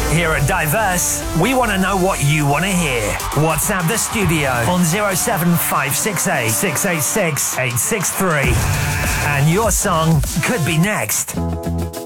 Here at Diverse, we want to know what you want to hear. WhatsApp the studio on 07568 686 863. And your song could be next.